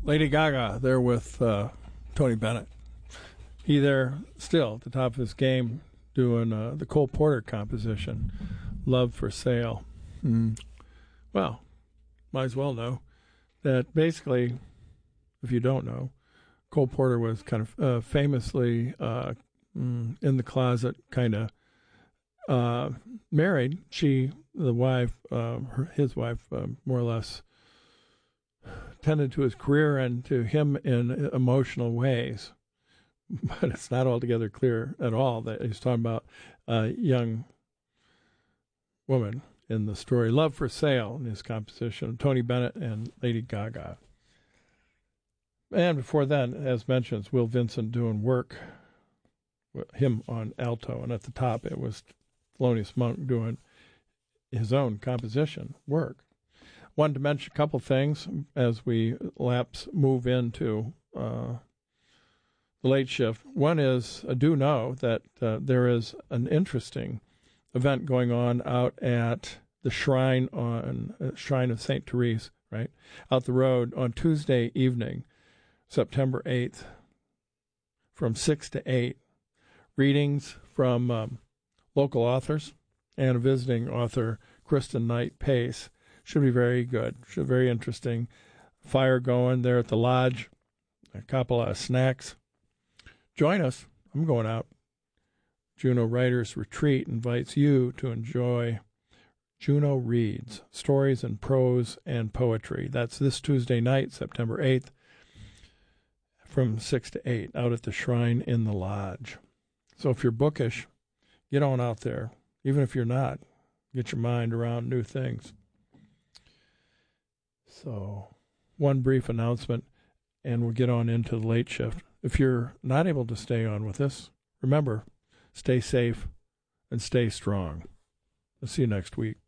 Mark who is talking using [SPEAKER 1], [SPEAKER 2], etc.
[SPEAKER 1] Lady Gaga there with Tony Bennett. He there still at the top of his game doing the Cole Porter composition, Love for Sale. Well, might as well know that basically, if you don't know, Cole Porter was kind of famously in the closet, kind of married. The wife, his wife, more or less tended to his career and to him in emotional ways. But it's not altogether clear at all that he's talking about a young woman in the story. Love for Sale in his composition, Tony Bennett and Lady Gaga. And before then, as mentioned, it's Will Vincent doing work, him on alto. And at the top, it was Thelonious Monk doing his own composition work. Wanted to mention a couple things as we move into the late shift. One is, I do know that there is an interesting event going on out at the shrine of St. Therese, right, out the road on Tuesday evening, September 8th, from 6 to 8. Readings from local authors and a visiting author, Kristen Knight Pace. Should be very good. Should be very interesting. Fire going there at the lodge. A couple of snacks. Join us. I'm going out. Juneau Writers Retreat invites you to enjoy Juneau Reads, Stories in Prose and Poetry. That's this Tuesday night, September 8th, from 6 to 8, out at the Shrine in the Lodge. So if you're bookish, get on out there. Even if you're not, get your mind around new things. So, one brief announcement, and we'll get on into the late shift. If you're not able to stay on with us, remember, stay safe and stay strong. I'll see you next week.